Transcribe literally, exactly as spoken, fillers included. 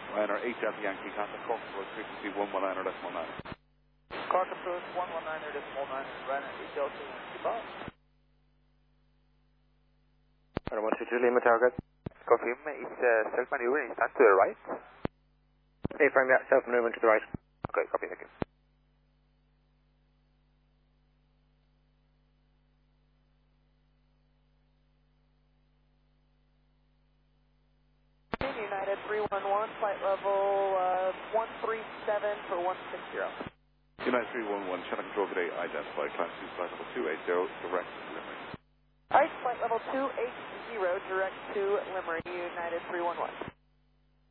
Ryanair eight Delta Yankee, contact Cork Approach frequency one one nine decimal nine. Cork Approach one one nine decimal nine, Ryanair eight Delta Yankee, Bob. one two two Lima target. Confirm, is uh, self-maneuvering is done to the right? A-frame, yeah, self-movement to the right. Okay, copy, thank you. United three one one, flight level uh, one three seven for one six zero. United three one one, channel control today, identify, climb to flight level two eight zero, direct to Limerick. Alright, flight level two eight zero, direct to Limerick, United three one one.